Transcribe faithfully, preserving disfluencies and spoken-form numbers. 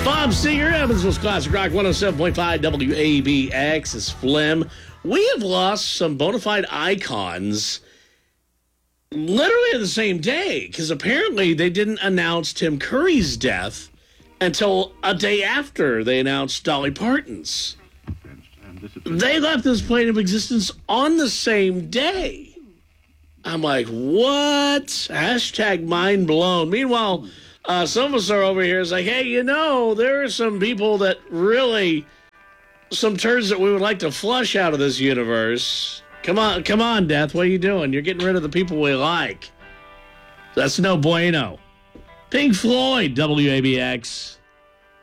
Bob Seger, Evansville's Classic Rock, one oh seven point five W A B X is Flim. We have lost some bona fide icons literally the same day, because apparently they didn't announce Tim Curry's death until a day after they announced Dolly Parton's. They left this plane of existence on the same day. I'm like, what? Hashtag mind blown. Meanwhile, uh, some of us are over here. It's like, hey, you know, there are some people that really, some turds that we would like to flush out of this universe. Come on, come on, Death. What are you doing? You're getting rid of the people we like. That's no bueno. Pink Floyd, W A B X.